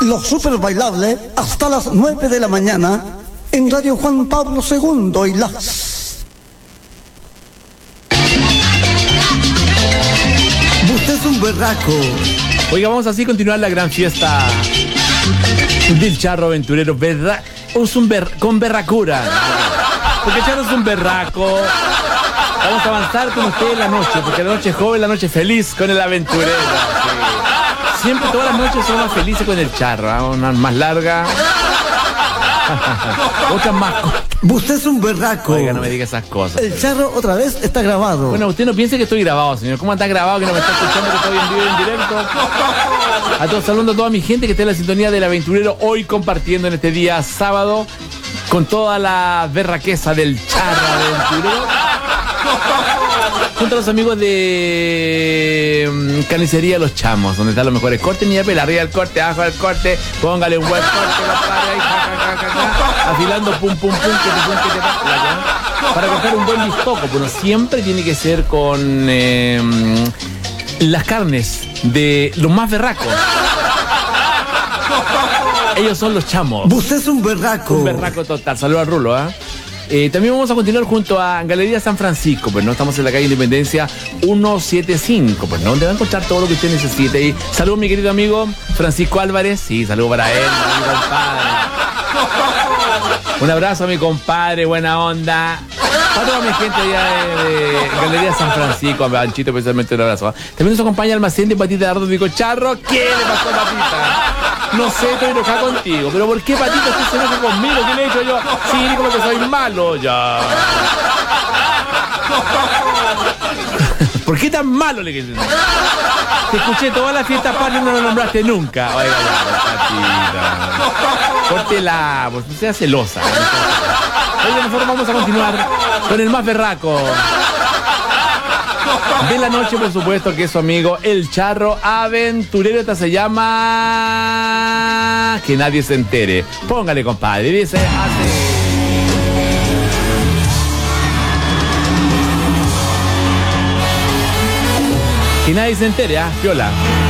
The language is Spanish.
Lo super bailable hasta las 9 de la mañana en Radio Juan Pablo II y las... Usted es un berraco. Oiga, vamos así a continuar la gran fiesta del Charro Aventurero, ¿verdad? Con berracura. Porque Charro es un berraco. Vamos a avanzar con usted en la noche, porque la noche es joven, la noche es feliz con el aventurero. Sí. Siempre, todas las noches son más felices con el Charro, ¿eh? Una más larga. Otra más corta. Usted es un berraco. Oiga, no me diga esas cosas. El Charro otra vez está grabado. Bueno, usted no piense que estoy grabado, señor. ¿Cómo está grabado que no me está escuchando, que estoy en vivo y en directo? A todos, saludando a toda mi gente que está en la sintonía del aventurero, hoy compartiendo en este día sábado con toda la berraqueza del Charro Aventurero. Junto a los amigos de Carnicería Los Chamos, donde están los mejores cortes, ni apela, arriba del corte, abajo del corte, póngale un buen corte, compadre, ahí, afilando pum pum pum, que te para cortar un buen bistoco, pero siempre tiene que ser con las carnes de los más berracos. Ellos son Los Chamos. Usted es un berraco. Un berraco total. Saludos a Rulo, ¿eh? También vamos a continuar junto a Galería San Francisco, pues no, estamos en la calle Independencia 175, pues no, donde va a encontrar todo lo que usted necesite. Y saludos a mi querido amigo Francisco Álvarez, sí, saludos para él, mi compadre. Un abrazo a mi compadre, buena onda. Para toda mi gente allá de Galería San Francisco, a Panchito especialmente un abrazo. También nos acompaña el almacén de Patita de Ardo, Dico Charro. ¿Qué le pasó a Patita? No sé, estoy enojado contigo, pero ¿por qué, Patita, usted se enoja conmigo? ¿Qué le he hecho yo? Sí, como que soy malo, ya. ¿Por qué tan malo le quedé? Te escuché toda la fiesta patria y no lo nombraste nunca. Oiga, Patita. Córtela, pues no sea celosa. Oye, nosotros vamos a continuar con el más berraco de la noche, por supuesto, que es su amigo el Charro Aventurero. Esta se llama Que Nadie Se Entere. Póngale, compadre, dice así. Que nadie se entere, ¿ah? Piola.